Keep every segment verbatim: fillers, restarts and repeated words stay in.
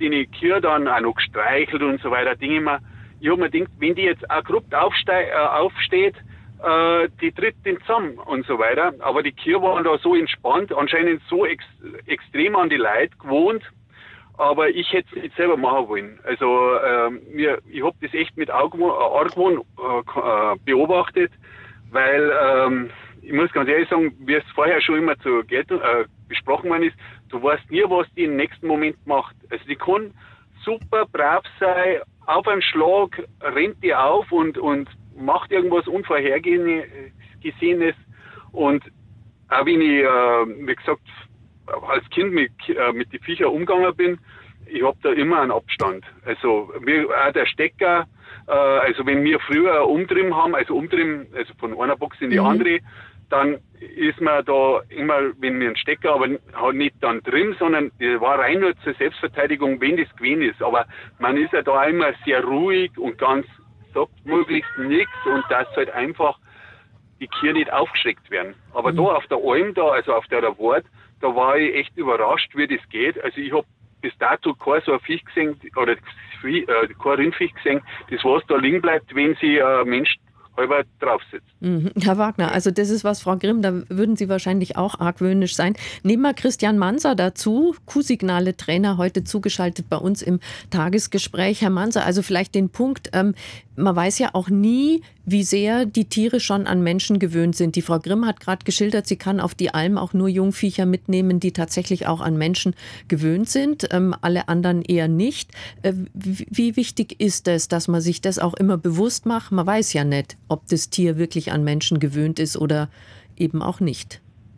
die Kühe dann auch noch gestreichelt und so weiter. Denke ich mir, ich habe mir gedacht, wenn die jetzt abrupt aufste- äh, aufsteht, äh, die tritt den zusammen und so weiter. Aber die Kühe waren da so entspannt, anscheinend so ex- extrem an die Leute gewohnt. Aber ich hätte es nicht selber machen wollen. Also äh, mir, ich habe das echt mit Argwohn, Argwohn äh, beobachtet, weil ähm, ich muss ganz ehrlich sagen, wie es vorher schon immer zur Geltung äh, besprochen worden ist, du weißt nie, was die im nächsten Moment macht. Also die kann super brav sein, auf einen Schlag rennt die auf und, und macht irgendwas Unvorhergesehenes. Und auch wenn ich, äh, wie gesagt, als Kind mit, äh, mit den Viechern umgegangen bin, ich habe da immer einen Abstand. Also wir, auch der Stecker, äh, also wenn wir früher umdrehen haben, also umdrehen, also von einer Box in die mhm. andere, dann ist man da immer, wenn wir einen Stecker, aber halt nicht dann drin, sondern der war rein nur zur Selbstverteidigung, wenn das gewesen ist. Aber man ist ja da immer sehr ruhig und ganz, sagt möglichst nichts und dass halt einfach die Kühe nicht aufgeschreckt werden. Aber mhm. da auf der Alm, da, also auf der Wort, da war ich echt überrascht, wie das geht. Also ich habe bis dato kein so ein Viech gesehen, oder äh, kein Rindviech gesehen, das was da liegen bleibt, wenn sie ein äh, Mensch halber drauf sitzt. Mhm. Herr Wagner, also das ist was, Frau Grimm, da würden Sie wahrscheinlich auch argwöhnisch sein. Nehmen wir Christian Manser dazu, Kuhsignale-Trainer, heute zugeschaltet bei uns im Tagesgespräch. Herr Manser, also vielleicht den Punkt, ähm, man weiß ja auch nie, wie sehr die Tiere schon an Menschen gewöhnt sind. Die Frau Grimm hat gerade geschildert, sie kann auf die Alm auch nur Jungviecher mitnehmen, die tatsächlich auch an Menschen gewöhnt sind, ähm, alle anderen eher nicht. Äh, wie, wie wichtig ist es, dass man sich das auch immer bewusst macht? Man weiß ja nicht, ob das Tier wirklich an Menschen gewöhnt ist oder eben auch nicht.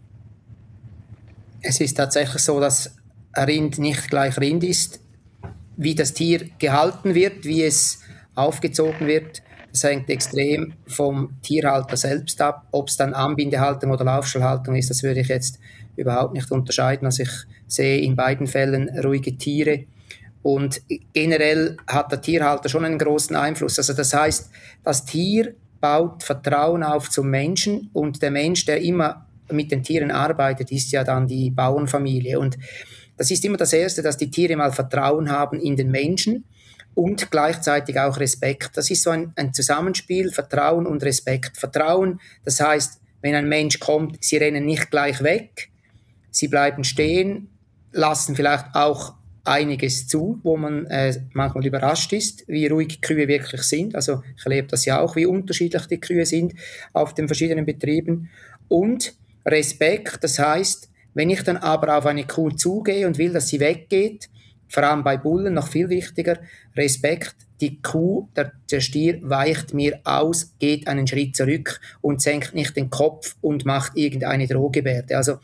Es ist tatsächlich so, dass ein Rind nicht gleich Rind ist. Wie das Tier gehalten wird, wie es aufgezogen wird, das hängt extrem vom Tierhalter selbst ab. Ob es dann Anbindehaltung oder Laufstallhaltung ist, das würde ich jetzt überhaupt nicht unterscheiden. Also ich sehe in beiden Fällen ruhige Tiere. Und generell hat der Tierhalter schon einen großen Einfluss. Also das heißt, das Tier baut Vertrauen auf zum Menschen und der Mensch, der immer mit den Tieren arbeitet, ist ja dann die Bauernfamilie. Und das ist immer das Erste, dass die Tiere mal Vertrauen haben in den Menschen und gleichzeitig auch Respekt. Das ist so ein, ein Zusammenspiel, Vertrauen und Respekt. Vertrauen, das heißt, wenn ein Mensch kommt, sie rennen nicht gleich weg, sie bleiben stehen, lassen vielleicht auch einiges zu, wo man äh, manchmal überrascht ist, wie ruhig Kühe wirklich sind. Also ich erlebe das ja auch, wie unterschiedlich die Kühe sind auf den verschiedenen Betrieben. Und Respekt, das heißt, wenn ich dann aber auf eine Kuh zugehe und will, dass sie weggeht, vor allem bei Bullen noch viel wichtiger, Respekt, die Kuh, der, der Stier weicht mir aus, geht einen Schritt zurück und senkt nicht den Kopf und macht irgendeine Drohgebärde. Also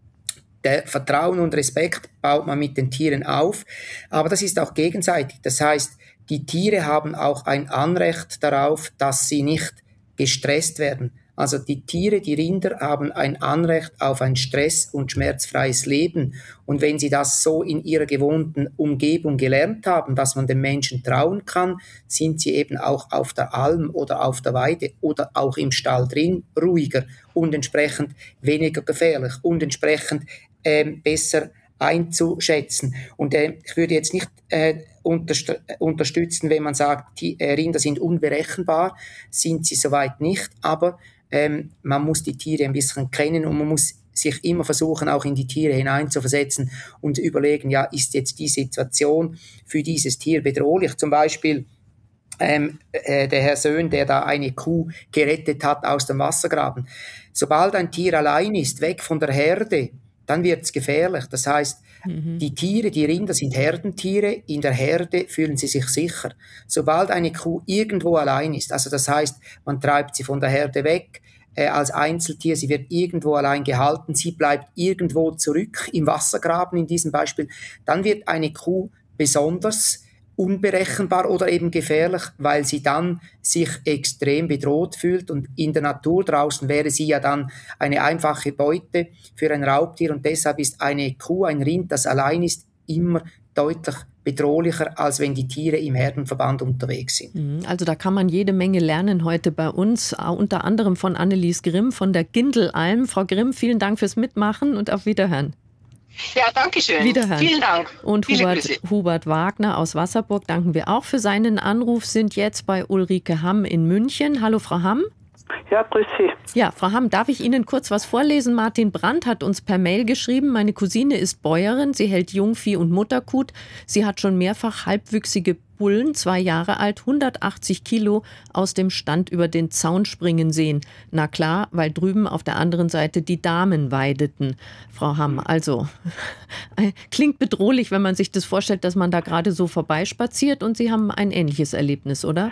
der Vertrauen und Respekt baut man mit den Tieren auf, aber das ist auch gegenseitig. Das heißt, die Tiere haben auch ein Anrecht darauf, dass sie nicht gestresst werden. Also die Tiere, die Rinder haben ein Anrecht auf ein stress- und schmerzfreies Leben. Und wenn sie das so in ihrer gewohnten Umgebung gelernt haben, dass man den Menschen trauen kann, sind sie eben auch auf der Alm oder auf der Weide oder auch im Stall drin ruhiger und entsprechend weniger gefährlich und entsprechend ähm, besser einzuschätzen. Und äh, ich würde jetzt nicht äh, unterst- unterstützen, wenn man sagt, die äh, Rinder sind unberechenbar, sind sie soweit nicht, aber ähm, man muss die Tiere ein bisschen kennen und man muss sich immer versuchen, auch in die Tiere hineinzuversetzen und überlegen, ja, ist jetzt die Situation für dieses Tier bedrohlich? Zum Beispiel ähm, äh, der Herr Söhn, der da eine Kuh gerettet hat aus dem Wassergraben. Sobald ein Tier allein ist, weg von der Herde, dann wird's gefährlich. Das heißt, mhm. die Tiere, die Rinder sind Herdentiere, in der Herde fühlen sie sich sicher. Sobald eine Kuh irgendwo allein ist, also das heißt, man treibt sie von der Herde weg, äh, als Einzeltier, sie wird irgendwo allein gehalten, sie bleibt irgendwo zurück im Wassergraben in diesem Beispiel, dann wird eine Kuh besonders unberechenbar oder eben gefährlich, weil sie dann sich extrem bedroht fühlt und in der Natur draußen wäre sie ja dann eine einfache Beute für ein Raubtier und deshalb ist eine Kuh, ein Rind, das allein ist, immer deutlich bedrohlicher, als wenn die Tiere im Herdenverband unterwegs sind. Also da kann man jede Menge lernen heute bei uns, unter anderem von Annelies Grimm von der Gindelalm. Frau Grimm, vielen Dank fürs Mitmachen und auf Wiederhören. Ja, danke schön. Wiederhören. Vielen Dank. Und Viele Hubert, Grüße. Hubert Wagner aus Wasserburg danken wir auch für seinen Anruf, sind jetzt bei Ulrike Hamm in München. Hallo, Frau Hamm. Ja, grüß Sie. Ja, Frau Hamm, darf ich Ihnen kurz was vorlesen? Martin Brandt hat uns per Mail geschrieben, meine Cousine ist Bäuerin, sie hält Jungvieh und Mutterkut. Sie hat schon mehrfach halbwüchsige Bullen, zwei Jahre alt, hundertachtzig Kilo, aus dem Stand über den Zaun springen sehen. Na klar, weil drüben auf der anderen Seite die Damen weideten. Frau Hamm, also klingt bedrohlich, wenn man sich das vorstellt, dass man da gerade so vorbeispaziert, und Sie haben ein ähnliches Erlebnis, oder?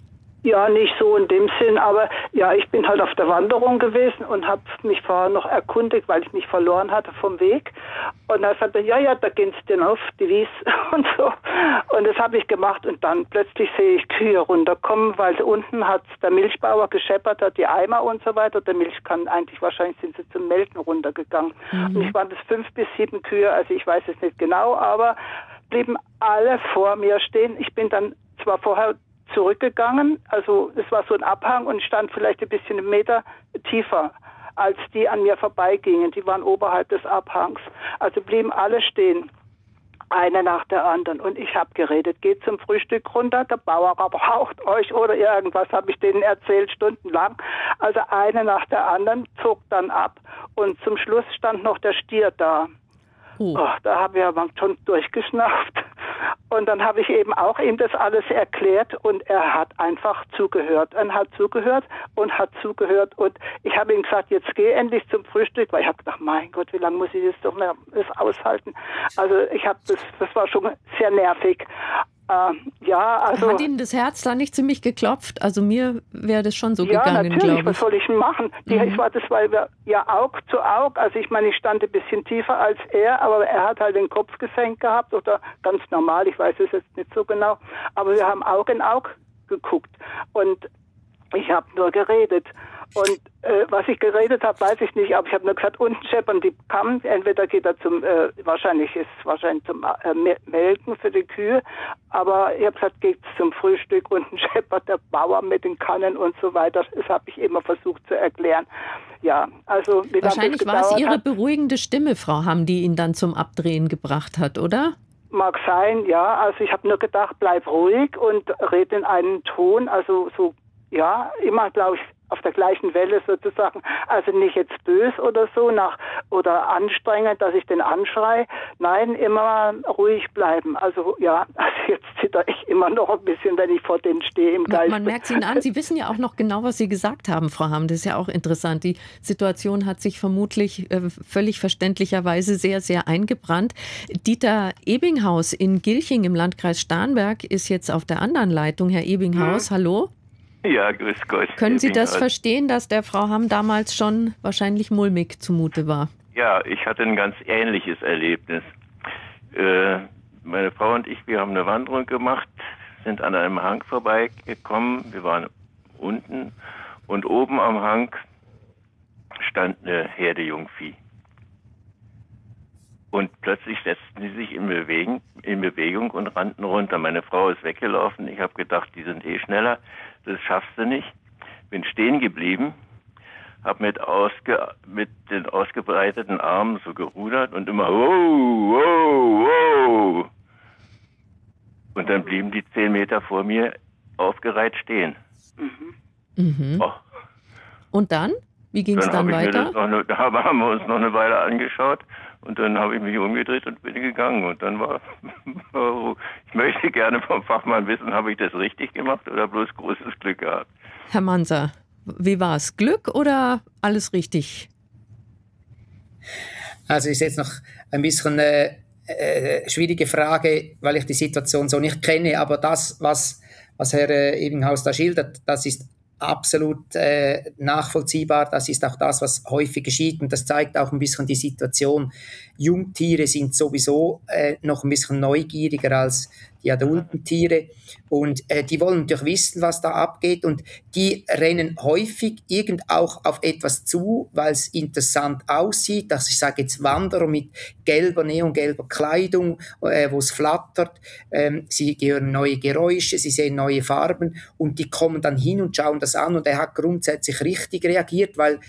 Ja, nicht so in dem Sinn, aber ja, ich bin halt auf der Wanderung gewesen und habe mich vorher noch erkundigt, weil ich mich verloren hatte vom Weg. Und da sagte er, ja, ja, da geht's denn auf die Wies und so. Und das habe ich gemacht und dann plötzlich sehe ich Kühe runterkommen, weil unten hat der Milchbauer gescheppert, hat die Eimer und so weiter. Der Milchkann, eigentlich wahrscheinlich sind sie zum Melken runtergegangen. Mhm. Und ich waren das fünf bis sieben Kühe, also ich weiß es nicht genau, aber blieben alle vor mir stehen. Ich bin dann zwar vorher zurückgegangen, also es war so ein Abhang und stand vielleicht ein bisschen einen Meter tiefer, als die an mir vorbeigingen. Die waren oberhalb des Abhangs. Also blieben alle stehen, eine nach der anderen. Und ich habe geredet, geht zum Frühstück runter, der Bauer braucht euch oder irgendwas, habe ich denen erzählt, stundenlang. Also eine nach der anderen zog dann ab und zum Schluss stand noch der Stier da. Oh. Oh, da habe ich aber schon durchgeschnauft. Und dann habe ich eben auch ihm das alles erklärt und er hat einfach zugehört. Er hat zugehört und hat zugehört und ich habe ihm gesagt, jetzt geh endlich zum Frühstück, weil ich habe gedacht, mein Gott, wie lange muss ich das doch mehr das aushalten? Also ich habe das, das war schon sehr nervig. Ähm, ja, also, hat Ihnen das Herz da nicht ziemlich geklopft? Also mir wäre das schon so ja, gegangen, glaube ich. Ja, natürlich, was soll ich denn machen? Die, mhm. ich war, das war ja Aug zu Aug, also ich meine, ich stand ein bisschen tiefer als er, aber er hat halt den Kopf gesenkt gehabt oder ganz normal, ich weiß es jetzt nicht so genau, aber wir haben Aug in Aug geguckt und ich habe nur geredet. Und äh, was ich geredet habe, weiß ich nicht, aber ich habe nur gesagt, unten scheppern die Kamm, entweder geht er zum, äh, wahrscheinlich ist wahrscheinlich zum äh, Melken für die Kühe, aber ich habe gesagt, geht's zum Frühstück, unten scheppert der Bauer mit den Kannen und so weiter. Das habe ich immer versucht zu erklären. Ja, also wie wahrscheinlich das war es Ihre hat, beruhigende Stimme, Frau Hamm, die ihn dann zum Abdrehen gebracht hat, oder? Mag sein, ja. Also ich habe nur gedacht, bleib ruhig und red in einen Ton, also so, ja, immer, glaube ich, auf der gleichen Welle sozusagen, also nicht jetzt bös oder so, nach oder anstrengend, dass ich den anschrei. Nein, immer ruhig bleiben. Also ja, also jetzt zitter ich immer noch ein bisschen, wenn ich vor denen stehe im Geist. Man merkt es Ihnen an, Sie wissen ja auch noch genau, was Sie gesagt haben, Frau Hamm. Das ist ja auch interessant. Die Situation hat sich vermutlich äh, völlig verständlicherweise sehr, sehr eingebrannt. Dieter Ebinghaus in Gilching im Landkreis Starnberg ist jetzt auf der anderen Leitung. Herr Ebinghaus, hm. hallo? Ja, grüß Gott. Können Sie das verstehen, dass der Frau Hamm damals schon wahrscheinlich mulmig zumute war? Ja, ich hatte ein ganz ähnliches Erlebnis. Äh, meine Frau und ich, wir haben eine Wanderung gemacht, sind an einem Hang vorbeigekommen. Wir waren unten und oben am Hang stand eine Herde Jungvieh. Und plötzlich setzten die sich in Bewegung, in Bewegung und rannten runter. Meine Frau ist weggelaufen. Ich habe gedacht, die sind eh schneller. Das schaffst du nicht. Bin stehen geblieben, habe mit, ausge, mit den ausgebreiteten Armen so gerudert und immer wow, wow, wow. Und dann blieben die zehn Meter vor mir aufgereiht stehen. Mhm. Oh. Und dann? Wie ging es dann, dann weiter? Eine, da haben wir uns noch eine Weile angeschaut und dann habe ich mich umgedreht und bin gegangen. Und dann war, ich möchte gerne vom Fachmann wissen, habe ich das richtig gemacht oder bloß großes Glück gehabt? Herr Manser, wie war es? Glück oder alles richtig? Also ist jetzt noch ein bisschen eine äh, schwierige Frage, weil ich die Situation so nicht kenne. Aber das, was, was Herr äh, Ebinghaus da schildert, das ist absolut äh, nachvollziehbar. Das ist auch das, was häufig geschieht und das zeigt auch ein bisschen die Situation. Jungtiere sind sowieso äh, noch ein bisschen neugieriger als die adulten Tiere und äh, die wollen natürlich wissen, was da abgeht und die rennen häufig irgend auch auf etwas zu, weil es interessant aussieht, dass ich sage jetzt Wanderer mit gelber, neongelber Kleidung, äh, wo es flattert, ähm, sie hören neue Geräusche, sie sehen neue Farben und die kommen dann hin und schauen das an und er hat grundsätzlich richtig reagiert, weil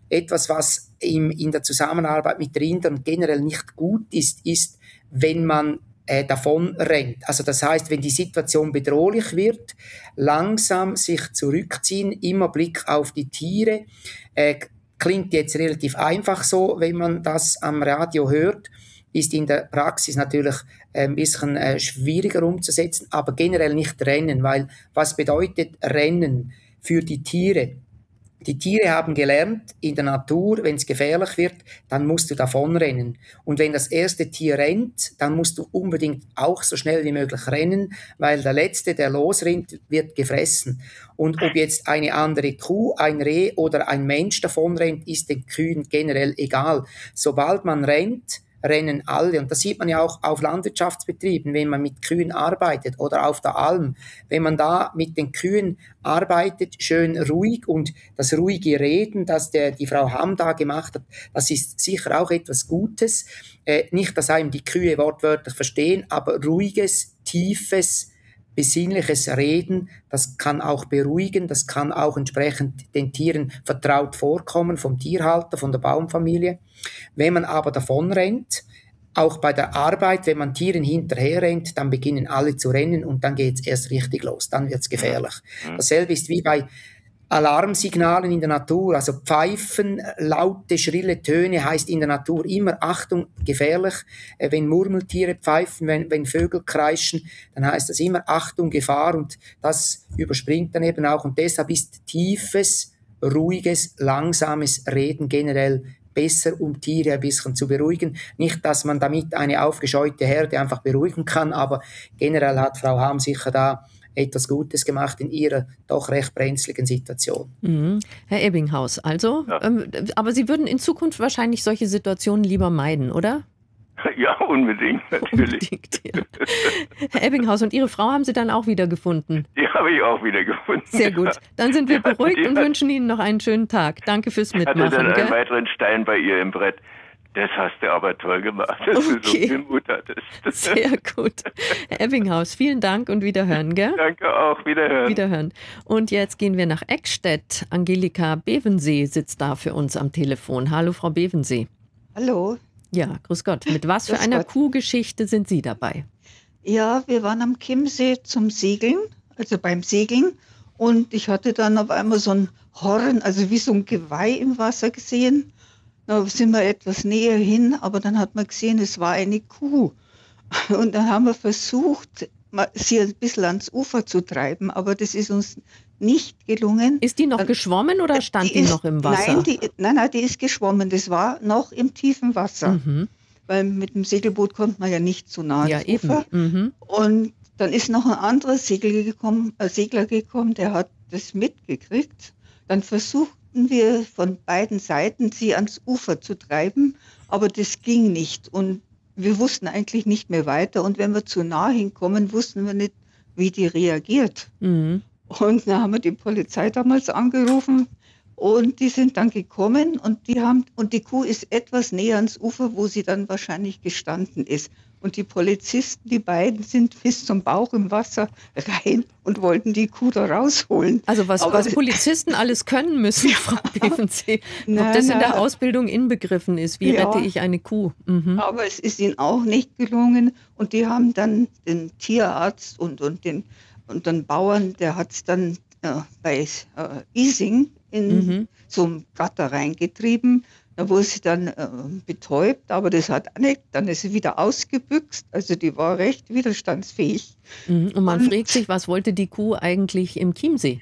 etwas, was im, in der Zusammenarbeit mit Rindern generell nicht gut ist, ist, wenn man äh, davon rennt. Also das heißt, wenn die Situation bedrohlich wird, langsam sich zurückziehen, immer Blick auf die Tiere. Äh, klingt jetzt relativ einfach so, wenn man das am Radio hört, ist in der Praxis natürlich ein bisschen äh, schwieriger umzusetzen, aber generell nicht rennen, weil was bedeutet Rennen für die Tiere? Die Tiere haben gelernt, in der Natur, wenn es gefährlich wird, dann musst du davonrennen. Und wenn das erste Tier rennt, dann musst du unbedingt auch so schnell wie möglich rennen, weil der Letzte, der losrennt, wird gefressen. Und ob jetzt eine andere Kuh, ein Reh oder ein Mensch davonrennt, ist den Kühen generell egal. Sobald man rennt, rennen alle. Und das sieht man ja auch auf Landwirtschaftsbetrieben, wenn man mit Kühen arbeitet oder auf der Alm. Wenn man da mit den Kühen arbeitet, schön ruhig, und das ruhige Reden, das der, die Frau Hamm da gemacht hat, das ist sicher auch etwas Gutes. Äh, nicht, dass einem die Kühe wortwörtlich verstehen, aber ruhiges, tiefes, besinnliches Reden, das kann auch beruhigen, das kann auch entsprechend den Tieren vertraut vorkommen, vom Tierhalter, von der Baumfamilie. Wenn man aber davonrennt, auch bei der Arbeit, wenn man Tieren hinterherrennt, dann beginnen alle zu rennen und dann geht's erst richtig los, dann wird's gefährlich. Dasselbe ist wie bei Alarmsignalen in der Natur, also Pfeifen, laute, schrille Töne heißt in der Natur immer Achtung, gefährlich. Wenn Murmeltiere pfeifen, wenn, wenn Vögel kreischen, dann heißt das immer Achtung, Gefahr, und das überspringt dann eben auch. Und deshalb ist tiefes, ruhiges, langsames Reden generell besser, um Tiere ein bisschen zu beruhigen. Nicht, dass man damit eine aufgescheute Herde einfach beruhigen kann, aber generell hat Frau Hamm sicher da etwas Gutes gemacht in ihrer doch recht brenzligen Situation. Mhm. Herr Ebbinghaus, also, ja. ähm, aber Sie würden in Zukunft wahrscheinlich solche Situationen lieber meiden, oder? Ja, unbedingt, natürlich. Unbedingt, ja. Herr Ebbinghaus, und Ihre Frau haben Sie dann auch wieder gefunden? Die habe ich auch wieder gefunden. Sehr gut. Dann sind wir ja, beruhigt und wünschen Ihnen noch einen schönen Tag. Danke fürs Mitmachen. Ich hatte dann gell? einen weiteren Stein bei ihr im Brett. Das hast du aber toll gemacht, dass okay. du so viel Mut hattest. Sehr gut. Herr Ebbinghaus, vielen Dank und Wiederhören, gell? Danke auch, Wiederhören. Wiederhören. Und jetzt gehen wir nach Eckstedt. Angelika Bevensee sitzt da für uns am Telefon. Hallo, Frau Bevensee. Hallo. Ja, grüß Gott. Mit was für einer Kuhgeschichte sind Sie dabei? Ja, wir waren am Chiemsee zum Segeln, also beim Segeln. Und ich hatte dann auf einmal so ein Horn, also wie so ein Geweih im Wasser gesehen. Da sind wir etwas näher hin, aber dann hat man gesehen, es war eine Kuh. Und dann haben wir versucht, sie ein bisschen ans Ufer zu treiben, aber das ist uns nicht gelungen. Ist die noch dann, geschwommen oder stand die, die ist, noch im Wasser? Nein, die, nein, nein, die ist geschwommen. Das war noch im tiefen Wasser. Mhm. Weil mit dem Segelboot kommt man ja nicht so nah ans ja, Ufer. Mhm. Und dann ist noch ein anderer Segler gekommen, äh, Segler gekommen, der hat das mitgekriegt. Dann versuchten wir von beiden Seiten, sie ans Ufer zu treiben, aber das ging nicht. Und wir wussten eigentlich nicht mehr weiter. Und wenn wir zu nah hinkommen, wussten wir nicht, wie die reagiert. Mhm. Und dann haben wir die Polizei damals angerufen und die sind dann gekommen und die haben, und die Kuh ist etwas näher ans Ufer, wo sie dann wahrscheinlich gestanden ist. Und die Polizisten, die beiden, sind bis zum Bauch im Wasser rein und wollten die Kuh da rausholen. Also was, was Polizisten alles können müssen, Frau Bevensee, ob das in der Ausbildung inbegriffen ist, wie ja, rette ich eine Kuh? Mhm. Aber es ist ihnen auch nicht gelungen und die haben dann den Tierarzt und, und den und den Bauern, der hat es dann äh, bei äh, Ising in mhm. so ein Gatter reingetrieben. Da wurde sie dann äh, betäubt, aber das hat auch nicht. Dann ist sie wieder ausgebüxt. Also die war recht widerstandsfähig. Mhm. Und man und, fragt sich, was wollte die Kuh eigentlich im Chiemsee?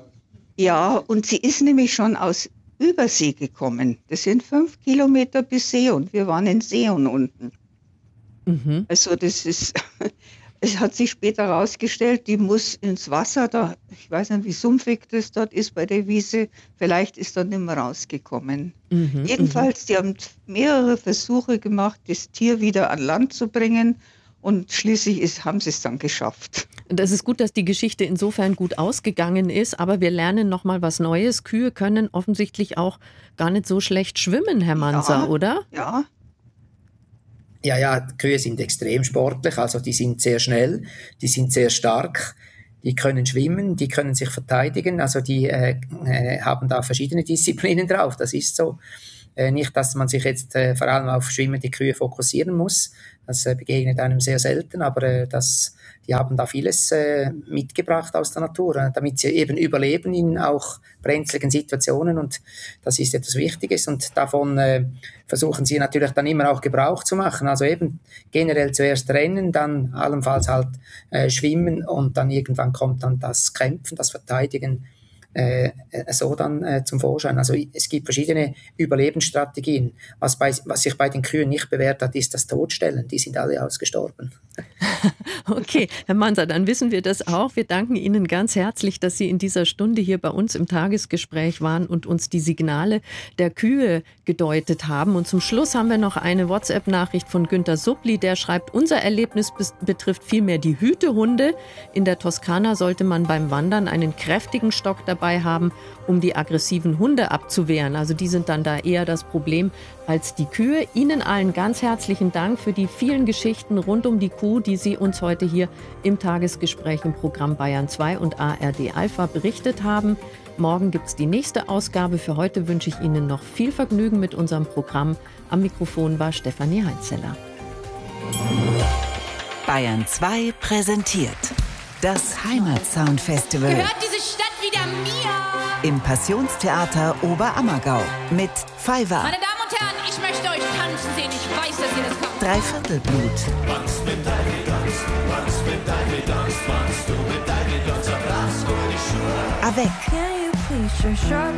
Ja, und sie ist nämlich schon aus Übersee gekommen. Das sind fünf Kilometer bis Seeon. Wir waren in Seeon unten. Mhm. Also das ist... Es hat sich später herausgestellt, die muss ins Wasser, da, ich weiß nicht, wie sumpfig das dort ist bei der Wiese, vielleicht ist dann nicht mehr rausgekommen. Mhm, Jedenfalls, die haben mehrere Versuche gemacht, das Tier wieder an Land zu bringen und schließlich ist, haben sie es dann geschafft. Das ist gut, dass die Geschichte insofern gut ausgegangen ist, aber wir lernen nochmal was Neues. Kühe können offensichtlich auch gar nicht so schlecht schwimmen, Herr Manser, ja, oder? Ja. Ja, ja, Kühe sind extrem sportlich, also die sind sehr schnell, die sind sehr stark. die können schwimmen, die können sich verteidigen, also die äh, äh, haben da verschiedene Disziplinen drauf, das ist so. Äh, nicht, dass man sich jetzt äh, vor allem auf schwimmende Kühe fokussieren muss, das äh, begegnet einem sehr selten, aber äh, das, die haben da vieles äh, mitgebracht aus der Natur, äh, damit sie eben überleben in auch brenzligen Situationen, und das ist etwas Wichtiges, und davon äh, versuchen sie natürlich dann immer auch Gebrauch zu machen, also eben generell zuerst rennen, dann allenfalls halt äh, schwimmen, und dann irgendwann kommt dann das Kämpfen, das Verteidigen äh, so dann äh, zum Vorschein. Also es gibt verschiedene Überlebensstrategien. Was, bei, was sich bei den Kühen nicht bewährt hat, ist das Totstellen. Die sind alle ausgestorben. Okay, Herr Manser, dann wissen wir das auch. Wir danken Ihnen ganz herzlich, dass Sie in dieser Stunde hier bei uns im Tagesgespräch waren und uns die Signale der Kühe gedeutet haben. Und zum Schluss haben wir noch eine WhatsApp-Nachricht von Günter Suppli, der schreibt, unser Erlebnis betrifft vielmehr die Hütehunde. In der Toskana sollte man beim Wandern einen kräftigen Stock dabei haben, um die aggressiven Hunde abzuwehren. Also die sind dann da eher das Problem als die Kühe. Ihnen allen ganz herzlichen Dank für die vielen Geschichten rund um die Kuh, die Sie uns heute hier im Tagesgespräch im Programm Bayern zwei und A R D Alpha berichtet haben. Morgen gibt es die nächste Ausgabe. Für heute wünsche ich Ihnen noch viel Vergnügen mit unserem Programm. Am Mikrofon war Stefanie Heinzeller. Bayern zwei präsentiert das Heimatsound-Festival. Gehört diese Stadt wieder mir? Im Passionstheater Oberammergau mit Fiverr. Meine Damen und Herren, ich möchte euch tanzen sehen. Ich weiß, dass ihr das kommt. Dreiviertelblut. Tanzt mit deinem Tanz, tanzt mit deinem Tanz, tanzt du mit deinem Tanz, Platz für die Schuhe. Avec. Can you please shut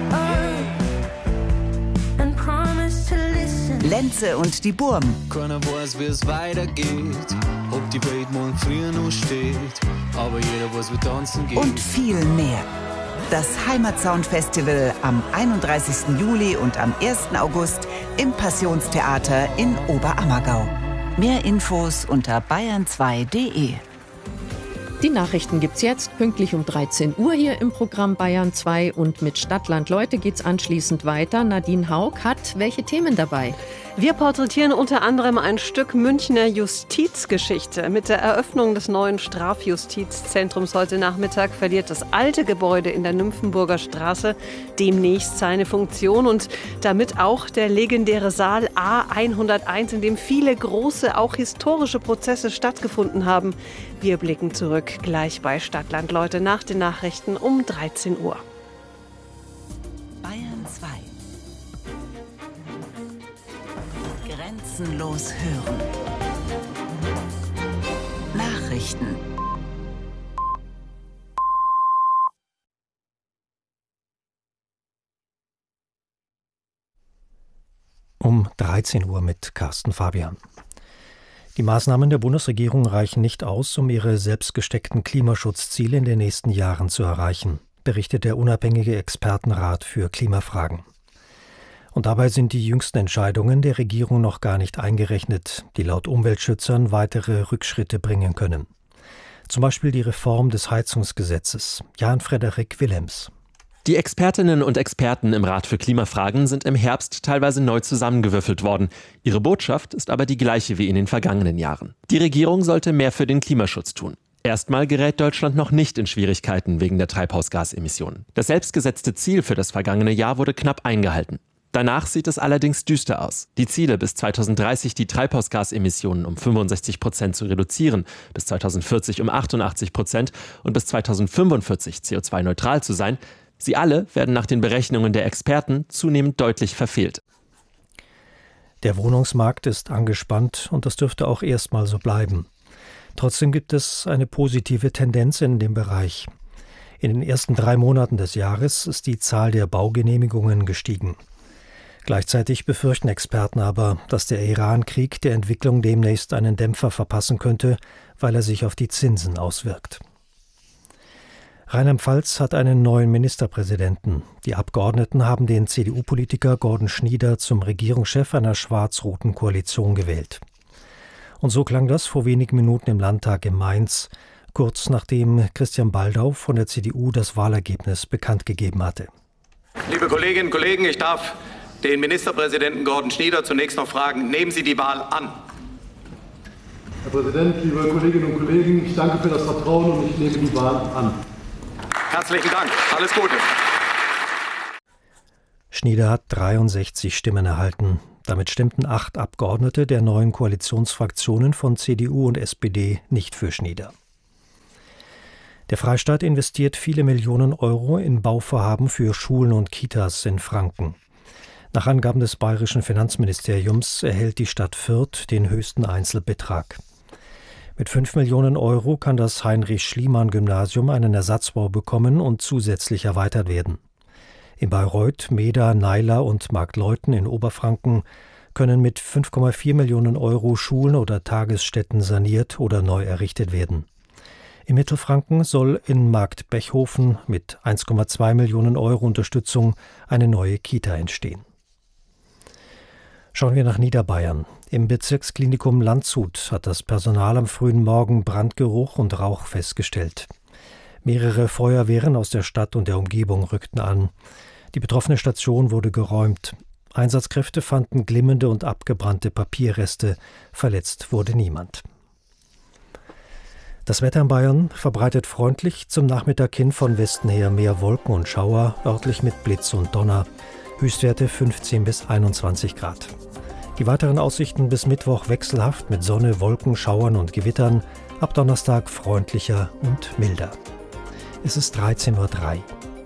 up and promise to listen? Lenze und die Burm. Keiner weiß, wie es weitergeht, ob die Welt morgen früh noch steht, aber jeder weiß, wie tanzen geht. Und viel mehr. Das Heimatsound-Festival am einunddreißigsten Juli und am ersten August im Passionstheater in Oberammergau. Mehr Infos unter bayern zwei punkt de. Die Nachrichten gibt's jetzt pünktlich um dreizehn Uhr hier im Programm Bayern zwei, und mit Stadtland Leute geht's anschließend weiter. Nadine Haug hat welche Themen dabei? Wir porträtieren unter anderem ein Stück Münchner Justizgeschichte. Mit der Eröffnung des neuen Strafjustizzentrums heute Nachmittag verliert das alte Gebäude in der Nymphenburger Straße demnächst seine Funktion, und damit auch der legendäre Saal A hunderteins, in dem viele große, auch historische Prozesse stattgefunden haben. Wir blicken zurück gleich bei Stadtland Leute nach den Nachrichten um dreizehn Uhr. Bayern zwei. Grenzenlos hören. Nachrichten. Um dreizehn Uhr mit Carsten Fabian. Die Maßnahmen der Bundesregierung reichen nicht aus, um ihre selbstgesteckten Klimaschutzziele in den nächsten Jahren zu erreichen, berichtet der unabhängige Expertenrat für Klimafragen. Und dabei sind die jüngsten Entscheidungen der Regierung noch gar nicht eingerechnet, die laut Umweltschützern weitere Rückschritte bringen können. Zum Beispiel die Reform des Heizungsgesetzes. Jan-Frederik Willems. Die Expertinnen und Experten im Rat für Klimafragen sind im Herbst teilweise neu zusammengewürfelt worden. Ihre Botschaft ist aber die gleiche wie in den vergangenen Jahren. Die Regierung sollte mehr für den Klimaschutz tun. Erstmal gerät Deutschland noch nicht in Schwierigkeiten wegen der Treibhausgasemissionen. Das selbstgesetzte Ziel für das vergangene Jahr wurde knapp eingehalten. Danach sieht es allerdings düster aus. Die Ziele, bis zweitausenddreißig die Treibhausgasemissionen um fünfundsechzig Prozent zu reduzieren, bis zweitausendvierzig um achtundachtzig Prozent und bis zweitausendfünfundvierzig C O zwei neutral zu sein, sie alle werden nach den Berechnungen der Experten zunehmend deutlich verfehlt. Der Wohnungsmarkt ist angespannt, und das dürfte auch erstmal so bleiben. Trotzdem gibt es eine positive Tendenz in dem Bereich. In den ersten drei Monaten des Jahres ist die Zahl der Baugenehmigungen gestiegen. Gleichzeitig befürchten Experten aber, dass der Iran-Krieg der Entwicklung demnächst einen Dämpfer verpassen könnte, weil er sich auf die Zinsen auswirkt. Rheinland-Pfalz hat einen neuen Ministerpräsidenten. Die Abgeordneten haben den C D U-Politiker Gordon Schnieder zum Regierungschef einer schwarz-roten Koalition gewählt. Und so klang das vor wenigen Minuten im Landtag in Mainz, kurz nachdem Christian Baldau von der C D U das Wahlergebnis bekannt gegeben hatte. Liebe Kolleginnen und Kollegen, ich darf den Ministerpräsidenten Gordon Schnieder zunächst noch fragen, nehmen Sie die Wahl an? Herr Präsident, liebe Kolleginnen und Kollegen, ich danke für das Vertrauen und ich nehme die Wahl an. Herzlichen Dank. Alles Gute. Schnieder hat dreiundsechzig Stimmen erhalten. Damit stimmten acht Abgeordnete der neuen Koalitionsfraktionen von C D U und S P D nicht für Schnieder. Der Freistaat investiert viele Millionen Euro in Bauvorhaben für Schulen und Kitas in Franken. Nach Angaben des bayerischen Finanzministeriums erhält die Stadt Fürth den höchsten Einzelbetrag. Mit fünf Millionen Euro kann das Heinrich-Schliemann-Gymnasium einen Ersatzbau bekommen und zusätzlich erweitert werden. In Bayreuth, Meda, Naila und Marktleuthen in Oberfranken können mit fünf Komma vier Millionen Euro Schulen oder Tagesstätten saniert oder neu errichtet werden. In Mittelfranken soll in Marktbechhofen mit eins Komma zwei Millionen Euro Unterstützung eine neue Kita entstehen. Schauen wir nach Niederbayern. Im Bezirksklinikum Landshut hat das Personal am frühen Morgen Brandgeruch und Rauch festgestellt. Mehrere Feuerwehren aus der Stadt und der Umgebung rückten an. Die betroffene Station wurde geräumt. Einsatzkräfte fanden glimmende und abgebrannte Papierreste. Verletzt wurde niemand. Das Wetter in Bayern verbreitet freundlich zum Nachmittag hin von Westen her mehr Wolken und Schauer, örtlich mit Blitz und Donner. Höchstwerte fünfzehn bis einundzwanzig Grad. Die weiteren Aussichten bis Mittwoch wechselhaft mit Sonne, Wolken, Schauern und Gewittern. Ab Donnerstag freundlicher und milder. Es ist dreizehn Uhr drei.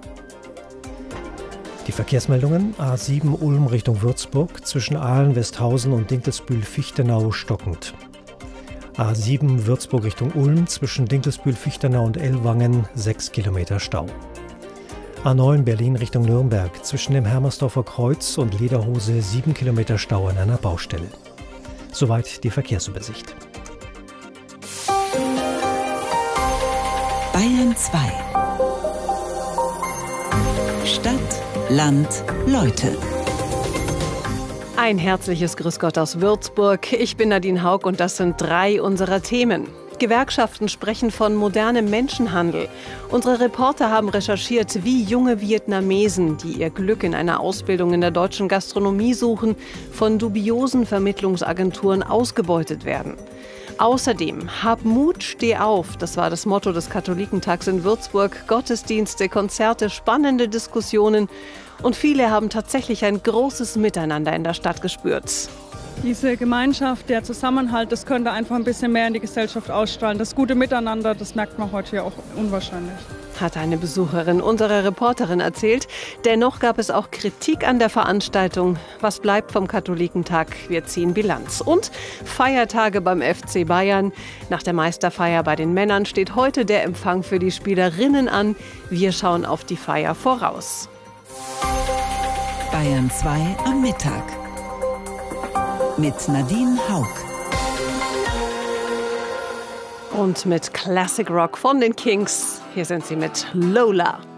Die Verkehrsmeldungen: A sieben Ulm Richtung Würzburg, zwischen Aalen, Westhausen und Dinkelsbühl-Fichtenau stockend. A sieben Würzburg Richtung Ulm, zwischen Dinkelsbühl-Fichtenau und Ellwangen sechs Kilometer Stau. A neun Berlin Richtung Nürnberg, zwischen dem Hermersdorfer Kreuz und Lederhose sieben Kilometer Stau an einer Baustelle. Soweit die Verkehrsübersicht. Bayern zwei. Stadt, Land, Leute. Ein herzliches Grüß Gott aus Würzburg. Ich bin Nadine Haug und das sind drei unserer Themen. Gewerkschaften sprechen von modernem Menschenhandel. Unsere Reporter haben recherchiert, wie junge Vietnamesen, die ihr Glück in einer Ausbildung in der deutschen Gastronomie suchen, von dubiosen Vermittlungsagenturen ausgebeutet werden. Außerdem, hab Mut, steh auf. Das war das Motto des Katholikentags in Würzburg. Gottesdienste, Konzerte, spannende Diskussionen. Und viele haben tatsächlich ein großes Miteinander in der Stadt gespürt. Diese Gemeinschaft, der Zusammenhalt, das könnte einfach ein bisschen mehr in die Gesellschaft ausstrahlen. Das gute Miteinander, das merkt man heute ja auch unwahrscheinlich. Hat eine Besucherin unserer Reporterin erzählt. Dennoch gab es auch Kritik an der Veranstaltung. Was bleibt vom Katholikentag? Wir ziehen Bilanz. Und Feiertage beim F C Bayern. Nach der Meisterfeier bei den Männern steht heute der Empfang für die Spielerinnen an. Wir schauen auf die Feier voraus. Bayern zwei am Mittag. Mit Nadine Haug. Und mit Classic Rock von den Kings. Hier sind sie mit Lola.